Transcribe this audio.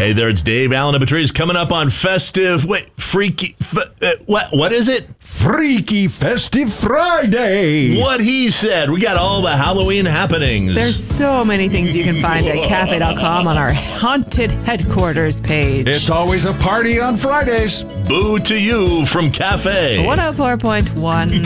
Hey there, it's Dave Allen and Patrice coming up on festive. What is it? Freaky Festive Friday. What he said. We got all the Halloween happenings. There's so many things you can find at cafe.com on our haunted headquarters page. It's always a party on Fridays. Boo to you from Cafe. 104.1